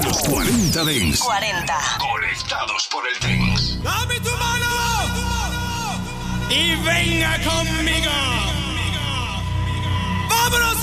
Los 40 Dance. 40. Conectados por el Dance. ¡Dame tu mano! Y venga conmigo.